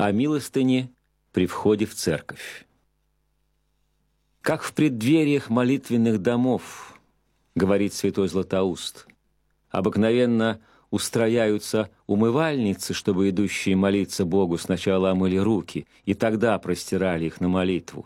о милостыне при входе в церковь. «Как в преддвериях молитвенных домов, — говорит святой Златоуст, — обыкновенно устрояются умывальницы, чтобы идущие молиться Богу сначала омыли руки и тогда простирали их на молитву.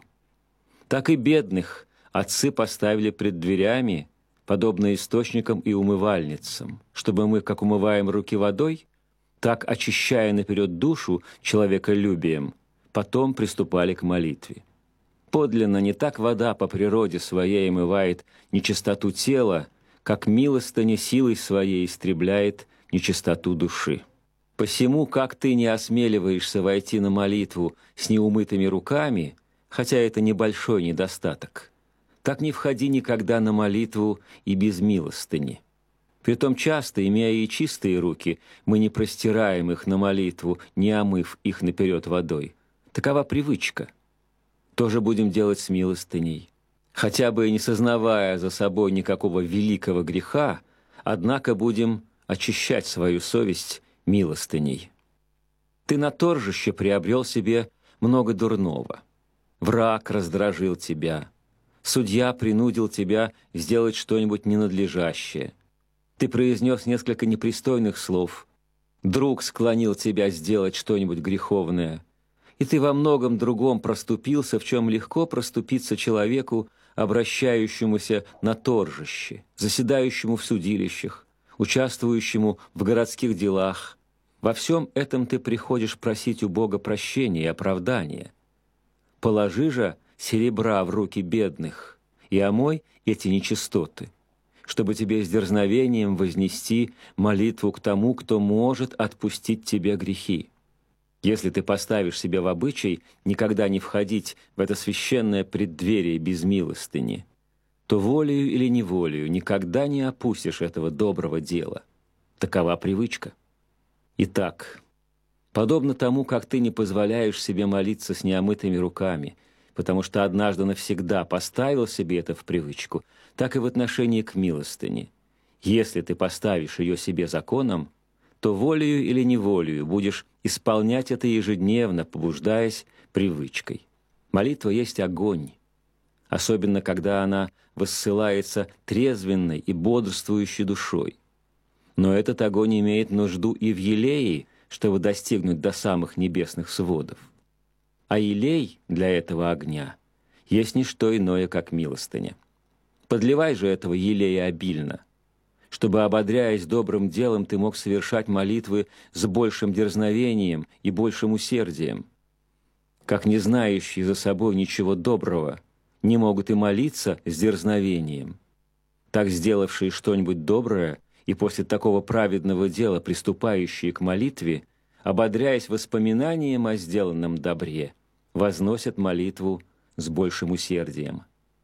Так и бедных отцы поставили пред дверями, подобно источникам и умывальницам, чтобы мы, как умываем руки водой, так, очищая наперед душу человеколюбием, потом приступали к молитве. Подлинно не так вода по природе своей омывает нечистоту тела, как милостыня силой своей истребляет нечистоту души. Посему, как ты не осмеливаешься войти на молитву с неумытыми руками, хотя это небольшой недостаток, так не входи никогда на молитву и без милостыни. Притом часто, имея и чистые руки, мы не простираем их на молитву, не омыв их наперед водой. Такова привычка. То же будем делать с милостыней. Хотя бы и не сознавая за собой никакого великого греха, однако будем очищать свою совесть милостыней. Ты на торжище приобрел себе много дурного. Враг раздражил тебя. Судья принудил тебя сделать что-нибудь ненадлежащее. Ты произнес несколько непристойных слов. Друг склонил тебя сделать что-нибудь греховное. И ты во многом другом проступился, в чем легко проступиться человеку, обращающемуся на торжище, заседающему в судилищах, участвующему в городских делах. Во всем этом ты приходишь просить у Бога прощения и оправдания. Положи же серебра в руки бедных и омой эти нечистоты, чтобы тебе с дерзновением вознести молитву к тому, кто может отпустить тебе грехи. Если ты поставишь себе в обычай никогда не входить в это священное преддверие без милостыни, то волею или неволею никогда не опустишь этого доброго дела. Такова привычка. Итак, подобно тому, как ты не позволяешь себе молиться с неомытыми руками, потому что однажды навсегда поставил себе это в привычку, так и в отношении к милостыне. Если ты поставишь ее себе законом, то волею или неволею будешь исполнять это ежедневно, побуждаясь привычкой. Молитва есть огонь, особенно когда она воссылается трезвенной и бодрствующей душой. Но этот огонь имеет нужду и в елее, чтобы достигнуть до самых небесных сводов. А елей для этого огня есть не что иное, как милостыня. Подливай же этого елея обильно, чтобы, ободряясь добрым делом, ты мог совершать молитвы с большим дерзновением и большим усердием. Как не знающие за собой ничего доброго не могут и молиться с дерзновением, так сделавшие что-нибудь доброе и после такого праведного дела приступающие к молитве, ободряясь воспоминанием о сделанном добре, возносят молитву с большим усердием.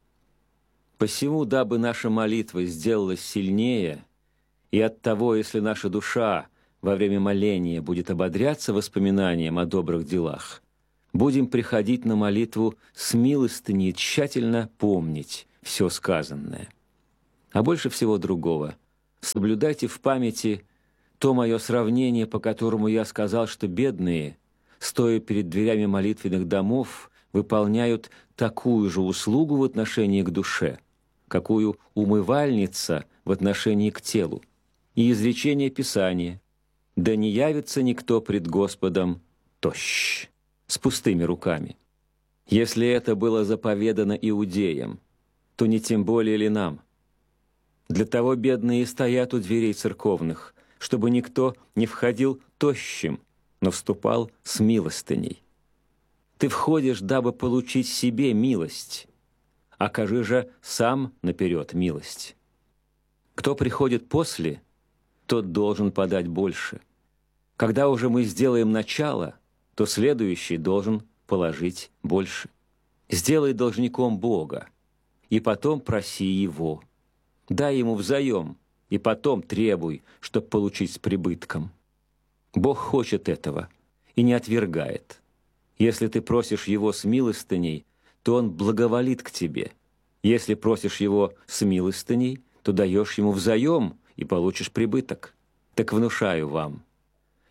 Посему, дабы наша молитва сделалась сильнее, и оттого, если наша душа во время моления будет ободряться воспоминанием о добрых делах, будем приходить на молитву с милостыней и тщательно помнить все сказанное. А больше всего другого, соблюдайте в памяти то мое сравнение, по которому я сказал, что бедные, стоя перед дверями молитвенных домов, выполняют такую же услугу в отношении к душе, какую умывальница в отношении к телу, и изречение Писания: «Да не явится никто пред Господом тощ, с пустыми руками». Если это было заповедано иудеям, то не тем более ли нам? Для того бедные стоят у дверей церковных, чтобы никто не входил тощим, но вступал с милостыней. Ты входишь, дабы получить себе милость. Окажи же сам наперед милость. Кто приходит после, тот должен подать больше. Когда уже мы сделаем начало, то следующий должен положить больше. Сделай должником Бога, и потом проси Его. Дай Ему взаем, и потом требуй, чтобы получить с прибытком. Бог хочет этого и не отвергает. Если ты просишь Его с милостыней, то Он благоволит к тебе. Если просишь Его с милостыней, то даешь Ему взаем и получишь прибыток. Так внушаю вам,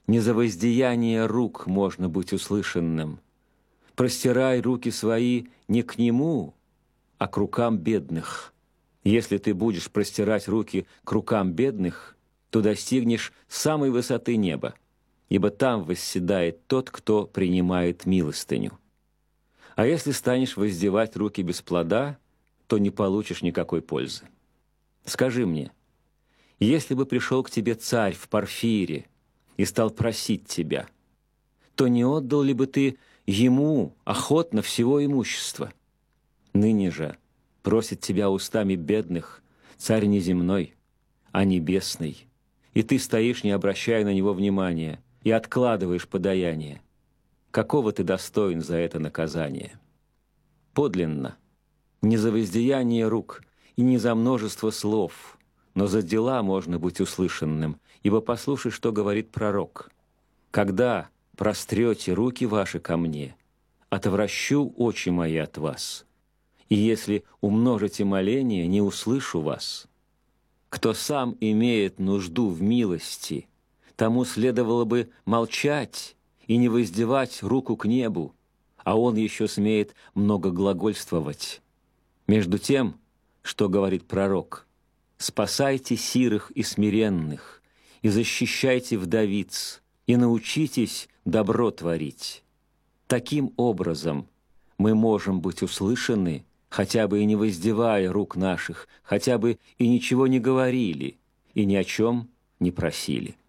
не за воздаяние рук можно быть услышанным. Простирай руки свои не к нему, а к рукам бедных. Если ты будешь простирать руки к рукам бедных, то достигнешь самой высоты неба, ибо там восседает тот, кто принимает милостыню. А если станешь воздевать руки без плода, то не получишь никакой пользы. Скажи мне, если бы пришел к тебе царь в Порфире и стал просить тебя, то не отдал ли бы ты ему охотно всего имущества? Ныне же просит тебя устами бедных царь не земной, а небесный, и ты стоишь, не обращая на него внимания, и откладываешь подаяние. Какого ты достоин за это наказание? Подлинно, не за воздаяние рук и не за множество слов, но за дела можно быть услышанным, ибо послушай, что говорит пророк. «Когда прострете руки ваши ко мне, отвращу очи мои от вас, и если умножите моление, не услышу вас. Кто сам имеет нужду в милости, тому следовало бы молчать и не воздевать руку к небу, а он еще смеет много глагольствовать. Между тем, что говорит пророк, спасайте сирых и смиренных, и защищайте вдовиц, и научитесь добро творить. Таким образом мы можем быть услышаны, хотя бы и не воздевая рук наших, хотя бы и ничего не говорили, и ни о чем не просили».